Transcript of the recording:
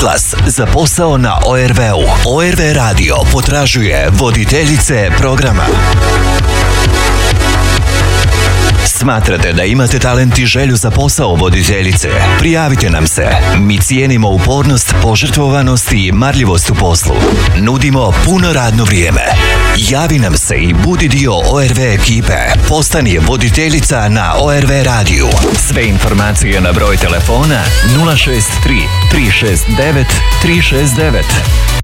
oglas za posao na ORV-u. ORV radio potražuje voditeljice programa. Smatrate da imate talent i želju za posao voditeljice? Prijavite nam se. Mi cijenimo upornost, požrtvovanost i marljivost u poslu. Nudimo puno radno vrijeme. Javi nam se i budi dio ORV ekipe. Postani voditeljica na ORV radiju. Sve informacije na broj telefona 063 369 369.